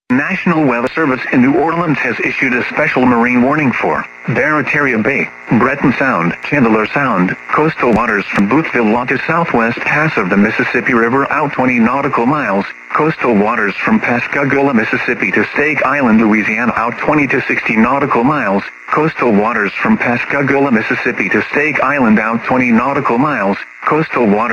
National Weather Service in New Orleans has issued a special marine warning for Barataria Bay, Breton Sound, Chandler Sound, coastal waters from Boothville Law to southwest pass of the Mississippi River out 20 nautical miles, coastal waters from Pascagoula, Mississippi to Stake Island, Louisiana out 20 to 60 nautical miles, coastal waters from Pascagoula, Mississippi to Stake Island out 20 nautical miles, coastal waters